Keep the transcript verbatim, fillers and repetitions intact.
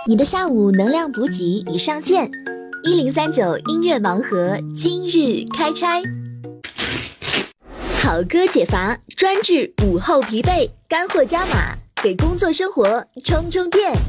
你的下午能量补给已上线，一零三九音乐盲盒今日开拆。好歌解乏，专治午后疲惫，干货加码，给工作生活充充电。